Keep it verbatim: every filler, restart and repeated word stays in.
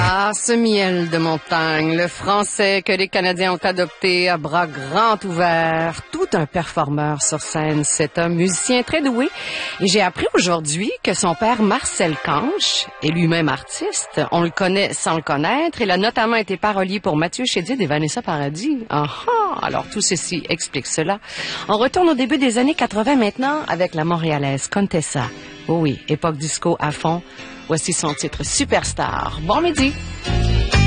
Ah, ce miel de montagne, le français que les Canadiens ont adopté à bras grands ouverts, tout un performeur sur scène. C'est un musicien très doué. Et j'ai appris aujourd'hui que son père Marcel Canche est lui-même artiste. On le connaît sans le connaître. Il a notamment été parolier pour Mathieu Chédid et Vanessa Paradis. Ah ah! Alors tout ceci explique cela. On retourne au début des années quatre-vingt maintenant avec la Montréalaise Contessa. Oh oui, époque disco à fond. Voici son titre Superstar. Bon midi!